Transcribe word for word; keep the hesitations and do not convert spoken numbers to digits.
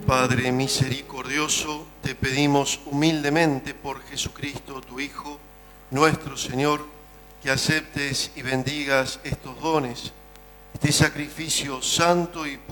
Padre misericordioso, te pedimos humildemente por Jesucristo, tu Hijo, nuestro Señor, que aceptes y bendigas estos dones, este sacrificio santo y puro